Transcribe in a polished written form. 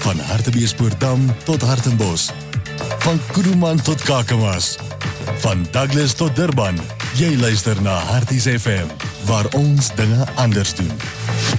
Van Hartbeespoortdam tot Hartenbos. Van Kuruman tot Kakamas. Van Douglas tot Durban. Jy luister na Harties FM, waar ons dinge anders doen.